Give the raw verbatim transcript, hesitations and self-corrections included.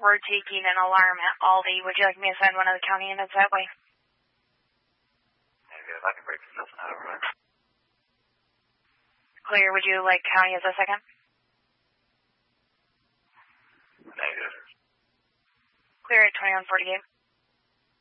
we're taking an alarm at Aldi. Would you like me to send one of the county units that way? Negative. I can break the system out over there. Clear. Would you like county as a second? Negative. Clear at twenty-one forty-eight.